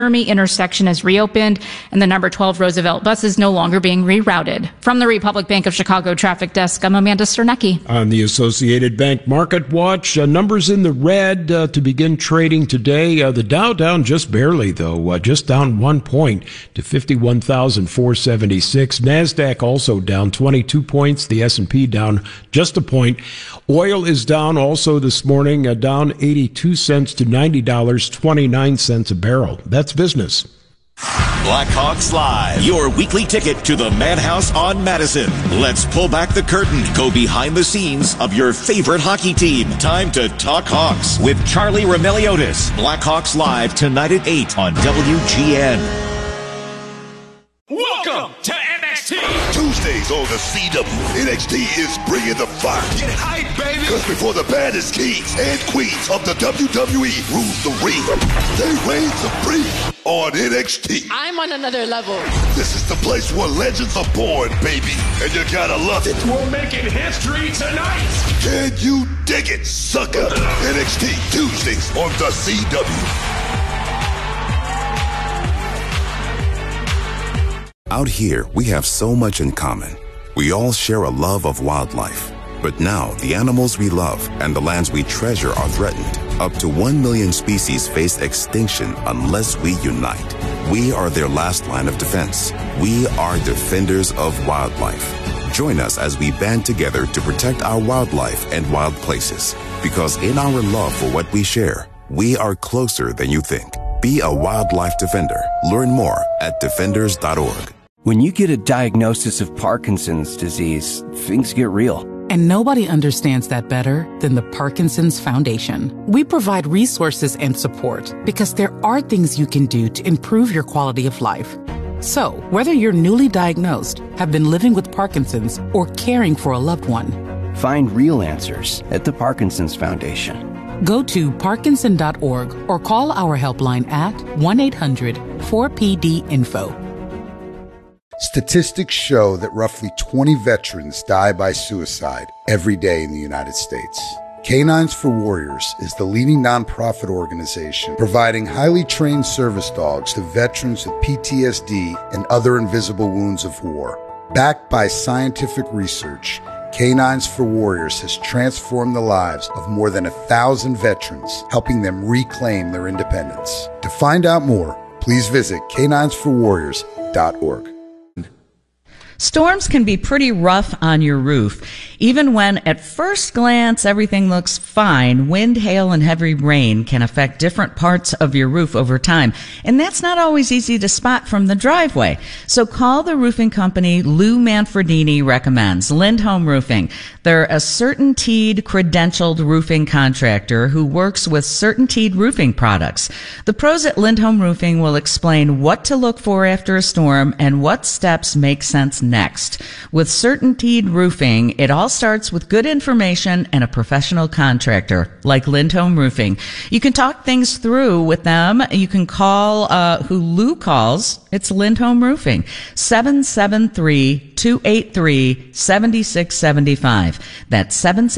Fermi intersection is reopened, and the number 12 Roosevelt bus is no longer being rerouted. From the Republic Bank of Chicago Traffic Desk, I'm Amanda Sternecki. On the Associated Bank Market Watch, numbers in the red to begin trading today. The Dow down just barely, though, just down 1 point to 51,476. NASDAQ also down 22 points. The S&P down just a point. Oil is down also this morning, down 82 cents to $90.29 a barrel. That's business. Blackhawks Live, your weekly ticket to the Madhouse on Madison. Let's pull back the curtain, go behind the scenes of your favorite hockey team. Time to talk Hawks with Charlie Roumeliotis. Blackhawks Live tonight at 8 on WGN. Welcome to NXT. Tuesdays on the CW, NXT is bringing the fire. Get hype, baby. Because before the baddest kings and queens of the WWE rule the ring, they reign supreme on NXT. I'm on another level. This is the place where legends are born, baby, and you gotta love it. We're making history tonight. Can you dig it, sucker? NXT Tuesdays on the CW. Out here, we have so much in common. We all share a love of wildlife. But now, the animals we love and the lands we treasure are threatened. Up to 1 million species face extinction unless we unite. We are their last line of defense. We are defenders of wildlife. Join us as we band together to protect our wildlife and wild places. Because in our love for what we share, we are closer than you think. Be a wildlife defender. Learn more at defenders.org. When you get a diagnosis of Parkinson's disease, things get real. And nobody understands that better than the Parkinson's Foundation. We provide resources and support because there are things you can do to improve your quality of life. So, whether you're newly diagnosed, have been living with Parkinson's, or caring for a loved one, find real answers at the Parkinson's Foundation. Go to parkinson.org or call our helpline at 1-800-4PD-INFO. Statistics show that roughly 20 veterans die by suicide every day in the United States. Canines for Warriors is the leading nonprofit organization providing highly trained service dogs to veterans with PTSD and other invisible wounds of war. Backed by scientific research, Canines for Warriors has transformed the lives of more than 1,000 veterans, helping them reclaim their independence. To find out more, please visit caninesforwarriors.org. Storms can be pretty rough on your roof. Even when at first glance everything looks fine, wind, hail, and heavy rain can affect different parts of your roof over time. And that's not always easy to spot from the driveway. So call the roofing company Lou Manfredini recommends, Lindholm Roofing. They're a CertainTeed credentialed roofing contractor who works with CertainTeed roofing products. The pros at Lindholm Roofing will explain what to look for after a storm and what steps make sense next. With CertainTeed Roofing, it all starts with good information and a professional contractor like Lindholm Roofing. You can talk things through with them. You can call who Lou calls. It's Lindholm Roofing, 773-283-7675. That's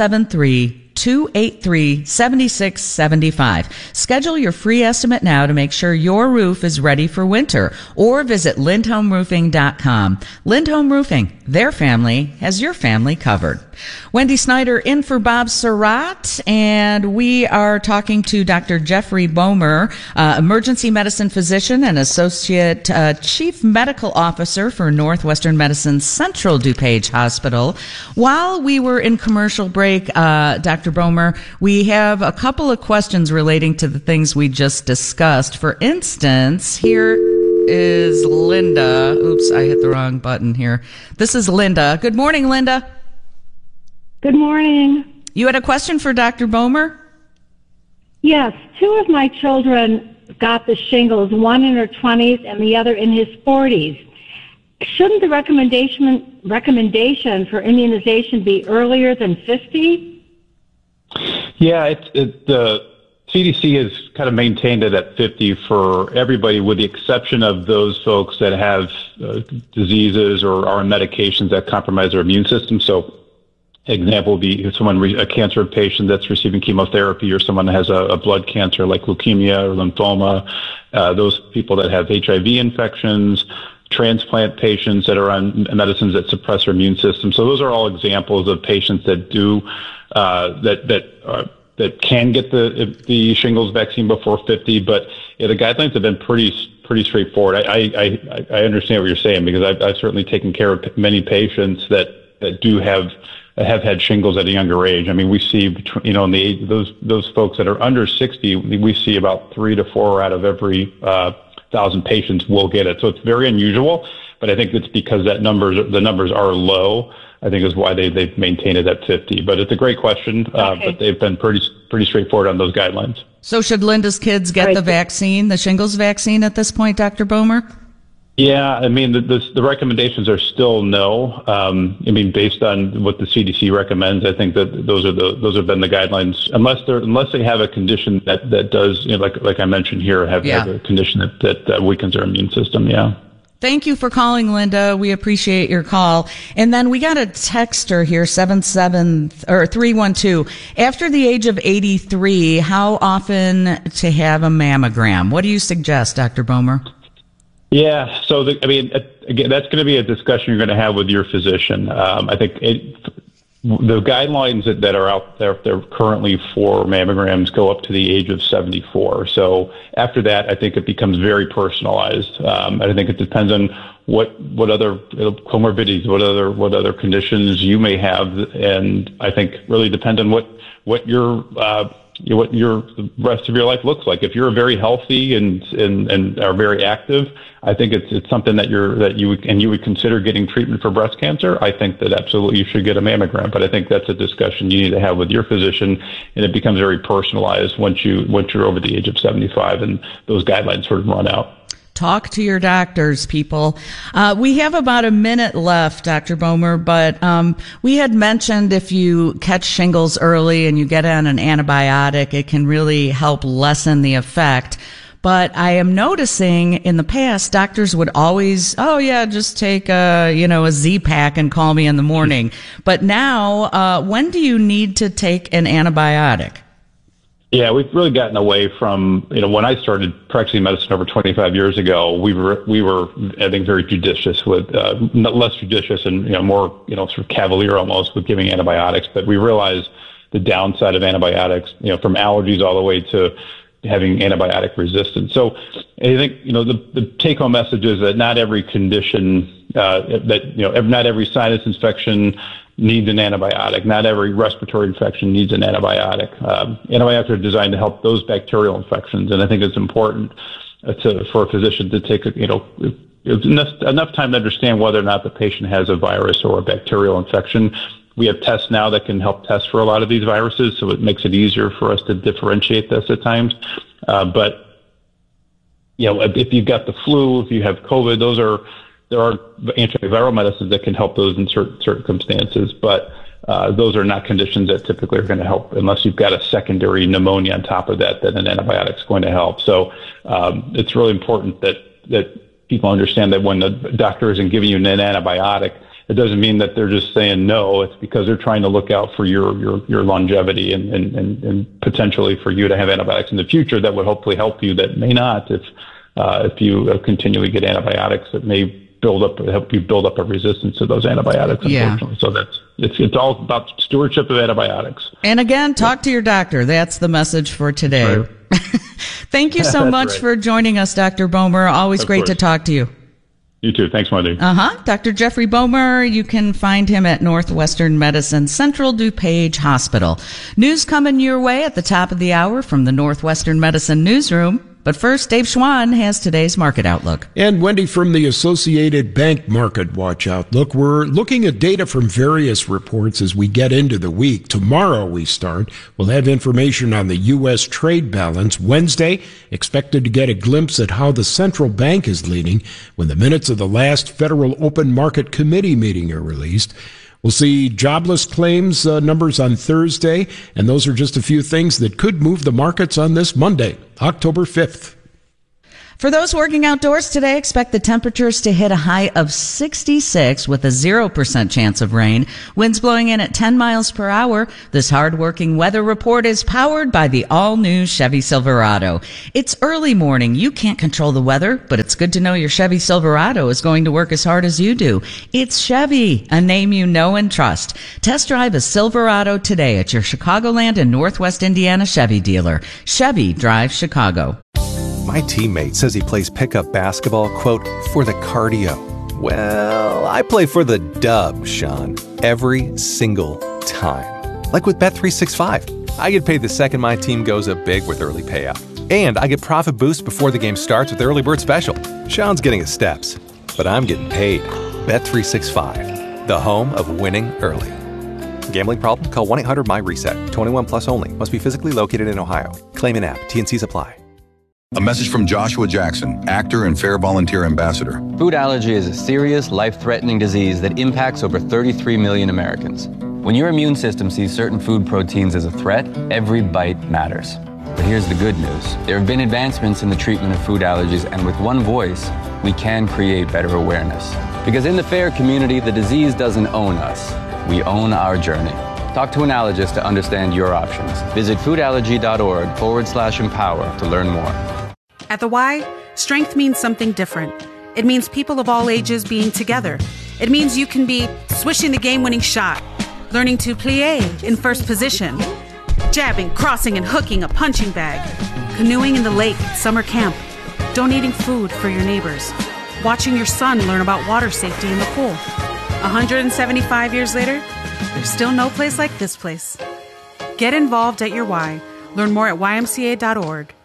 773-283-7675. Schedule your free estimate now to make sure your roof is ready for winter, or visit lindholmroofing.com. Lindholm Roofing, their family has your family covered. Wendy Snyder in for Bob Surratt, and we are talking to Dr. Jeffrey Bomer, emergency medicine physician and associate chief medical officer for Northwestern Medicine's Central DuPage Hospital. While we were in commercial break, Dr. Bomer, we have a couple of questions relating to the things we just discussed. For instance, here is Linda. Oops, I hit the wrong button here. This is Linda. Good morning, Linda. Good morning. You had a question for Dr. Bomer? Yes. 2 of my children got the shingles, one in her 20s and the other in his 40s. Shouldn't the recommendation for immunization be earlier than 50? Yeah, the CDC has kind of maintained it at 50 for everybody, with the exception of those folks that have diseases or are on medications that compromise their immune system. So Example would be a cancer patient that's receiving chemotherapy, or someone that has a blood cancer like leukemia or lymphoma, those people that have HIV infections, transplant patients that are on medicines that suppress their immune system. So those are all examples of patients that do that can get the shingles vaccine before 50. But the guidelines have been pretty straightforward. I understand what you're saying, because I've certainly taken care of many patients that do have had shingles at a younger age. I mean, we see in the age, those folks that are under 60, we see about 3 to 4 out of every 1,000 patients will get it. So it's very unusual, but I think it's because the numbers are low. I think is why they've maintained it at 50. But it's a great question, but they've been pretty straightforward on those guidelines. So should Linda's kids get the vaccine, the shingles vaccine at this point, Dr. Bomer? Yeah, I mean, the recommendations are still no. I mean, based on what the CDC recommends, I think that those have been the guidelines, unless they have a condition that does, like I mentioned here, have a condition that weakens their immune system. Yeah. Thank you for calling, Linda. We appreciate your call. And then we got a texter here, 312. After the age of 83, how often to have a mammogram? What do you suggest, Dr. Bomer? Yeah, so again, that's going to be a discussion you're going to have with your physician. I think the guidelines that are out there currently for mammograms go up to the age of 74. So after that, I think it becomes very personalized. I think it depends on what other comorbidities, what other conditions you may have, and I think really depend on what your the rest of your life looks like. If you're very healthy and are very active, I think it's something that you would consider getting treatment for breast cancer. I think that absolutely you should get a mammogram, but I think that's a discussion you need to have with your physician, and it becomes very personalized once you're over the age of 75 and those guidelines sort of run out. Talk to your doctors, people. We have about a minute left, Dr. Bomer, but we had mentioned if you catch shingles early and you get on an antibiotic, it can really help lessen the effect. But I am noticing in the past, doctors would always, just take a Z-Pack and call me in the morning. But now, when do you need to take an antibiotic? Yeah, we've really gotten away from, when I started practicing medicine over 25 years ago, we were, I think, very judicious with, less judicious and, more, sort of cavalier almost with giving antibiotics. But we realized the downside of antibiotics, from allergies all the way to having antibiotic resistance. So I think, the take home message is that not every condition, not every sinus infection needs an antibiotic. Not every respiratory infection needs an antibiotic. Antibiotics are designed to help those bacterial infections, and I think it's important for a physician to take enough time to understand whether or not the patient has a virus or a bacterial infection. We have tests now that can help test for a lot of these viruses, so it makes it easier for us to differentiate this at times. But if you've got the flu, if you have COVID, there are antiviral medicines that can help those in certain circumstances, but those are not conditions that typically are going to help unless you've got a secondary pneumonia on top of that an antibiotic is going to help. So it's really important that people understand that when the doctor isn't giving you an antibiotic, it doesn't mean that they're just saying no. It's because they're trying to look out for your longevity and potentially for you to have antibiotics in the future that would hopefully help you, that may not if you continually get antibiotics that may help you build up a resistance to those antibiotics, unfortunately. So it's all about stewardship of antibiotics. And again, talk to your doctor. That's the message for today. Right. Thank you so much for joining us, Dr. Bomer. Always great to talk to you. You too. Thanks, Marty. Dr. Jeffrey Bomer, you can find him at Northwestern Medicine Central DuPage Hospital. News coming your way at the top of the hour from the Northwestern Medicine Newsroom. But first, Dave Schwann has today's market outlook. And Wendy from the Associated Bank Market Watch Outlook. We're looking at data from various reports as we get into the week. Tomorrow we start. We'll have information on the U.S. trade balance. Wednesday, expected to get a glimpse at how the central bank is leading when the minutes of the last Federal Open Market Committee meeting are released. We'll see jobless claims numbers on Thursday, and those are just a few things that could move the markets on this Monday, October 5th. For those working outdoors today, expect the temperatures to hit a high of 66 with a 0% chance of rain. Winds blowing in at 10 miles per hour. This hard-working weather report is powered by the all-new Chevy Silverado. It's early morning. You can't control the weather, but it's good to know your Chevy Silverado is going to work as hard as you do. It's Chevy, a name you know and trust. Test drive a Silverado today at your Chicagoland and Northwest Indiana Chevy dealer. Chevy Drive Chicago. My teammate says he plays pickup basketball, quote, for the cardio. Well, I play for the dub, Sean, every single time. Like with Bet365. I get paid the second my team goes up big with early payout. And I get profit boosts before the game starts with Early Bird Special. Sean's getting his steps, but I'm getting paid. Bet365, the home of winning early. Gambling problem? Call 1-800-MY-RESET. 21 plus only. Must be physically located in Ohio. Claim an app. T&Cs apply. A message from Joshua Jackson, actor and Fair Volunteer Ambassador. Food allergy is a serious, life-threatening disease that impacts over 33 million Americans. When your immune system sees certain food proteins as a threat, every bite matters. But here's the good news. There have been advancements in the treatment of food allergies, and with one voice, we can create better awareness. Because in the FAIR community, the disease doesn't own us. We own our journey. Talk to an allergist to understand your options. Visit foodallergy.org/empower to learn more. At the Y, strength means something different. It means people of all ages being together. It means you can be swishing the game-winning shot, learning to plie in first position, jabbing, crossing, and hooking a punching bag, canoeing in the lake at summer camp, donating food for your neighbors, watching your son learn about water safety in the pool. 175 years later, there's still no place like this place. Get involved at your Y. Learn more at ymca.org.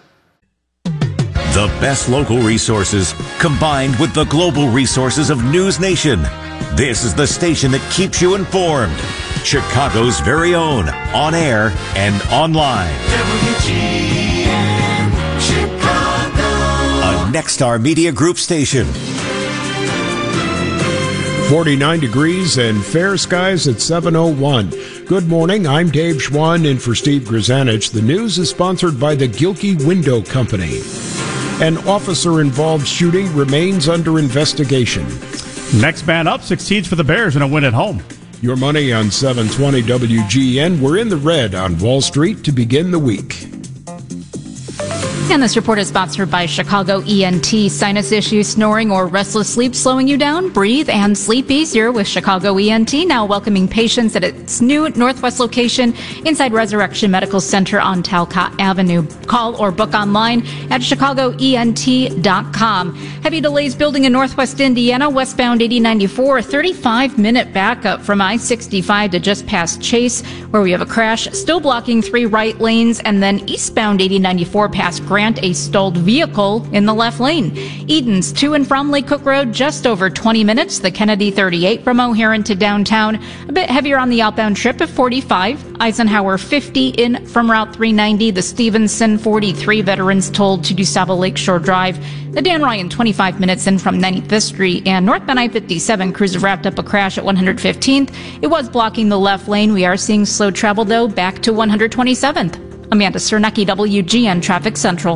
The best local resources combined with the global resources of News Nation. This is the station that keeps you informed. Chicago's very own, on air and online. WGN Chicago. A Nexstar Media Group station. 49 degrees and fair skies at 7:01. Good morning, I'm Dave Schwann in for Steve Grzanich. The news is sponsored by the Gilkey Window Company. An officer-involved shooting remains under investigation. Next man up succeeds for the Bears in a win at home. Your money on 720 WGN. We're in the red on Wall Street to begin the week. And this report is sponsored by Chicago ENT. Sinus issues, snoring, or restless sleep slowing you down? Breathe and sleep easier with Chicago ENT, now welcoming patients at its new Northwest location inside Resurrection Medical Center on Talcott Avenue. Call or book online at chicagoent.com. Heavy delays building in Northwest Indiana, westbound 8094, a 35-minute backup from I-65 to just past Chase, where we have a crash, still blocking 3 right lanes, and then eastbound 8094 past Grant, a stalled vehicle in the left lane. Edens to and from Lake Cook Road, just over 20 minutes. The Kennedy 38 from O'Hare to downtown. A bit heavier on the outbound trip at 45. Eisenhower 50 in from Route 390. The Stevenson 43 veterans told to DuSable Lakeshore Drive. The Dan Ryan 25 minutes in from 95th Street. And northbound I-57 crews have wrapped up a crash at 115th. It was blocking the left lane. We are seeing slow travel, though, back to 127th. Amanda Cernecki, WGN Traffic Central.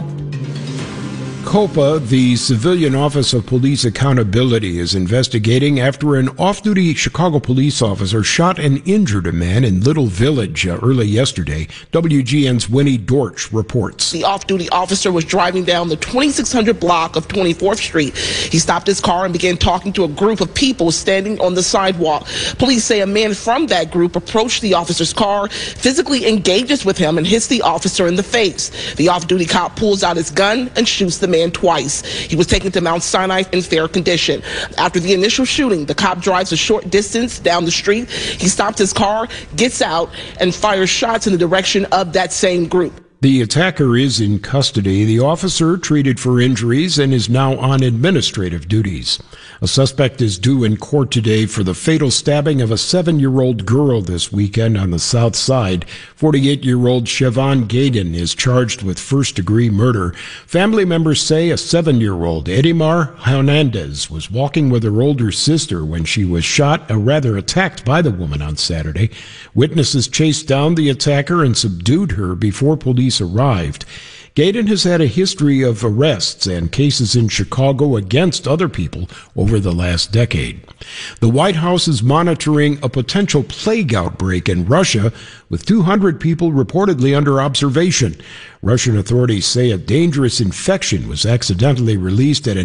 COPA, the Civilian Office of Police Accountability, is investigating after an off-duty Chicago police officer shot and injured a man in Little Village early yesterday. WGN's Winnie Dortch reports. The off-duty officer was driving down the 2600 block of 24th Street. He stopped his car and began talking to a group of people standing on the sidewalk. Police say a man from that group approached the officer's car, physically engages with him, and hits the officer in the face. The off-duty cop pulls out his gun and shoots the man twice. He was taken to Mount Sinai in fair condition. After the initial shooting, the cop drives a short distance down the street. He stops his car, gets out, and fires shots in the direction of that same group. The attacker is in custody. The officer treated for injuries and is now on administrative duties. A suspect is due in court today for the fatal stabbing of a 7-year-old girl this weekend on the South Side. 48-year-old Siobhan Gaydon is charged with first-degree murder. Family members say a 7-year-old, Edimar Hernandez, was walking with her older sister when she was shot, or rather attacked by the woman on Saturday. Witnesses chased down the attacker and subdued her before police arrived. Gaydon has had a history of arrests and cases in Chicago against other people over the last decade. The White House is monitoring a potential plague outbreak in Russia, with 200 people reportedly under observation. Russian authorities say a dangerous infection was accidentally released at an